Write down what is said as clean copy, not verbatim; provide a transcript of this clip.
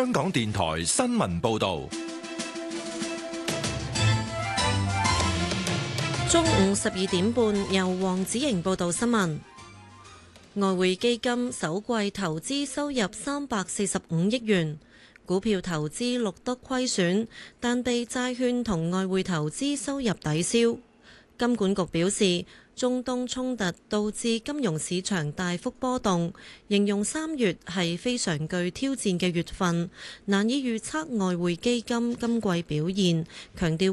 香港電台新聞報道。 中午12點半，由黃子瑩報道新聞。外匯基金首季投資收入345億元，股票投資錄得虧損，但被債券同外匯投資收入抵消。金管局表示，中東衝突導致金融市場大幅波動，形容3月係非常具挑戰嘅月份，難以預測外匯基金今季表現，強調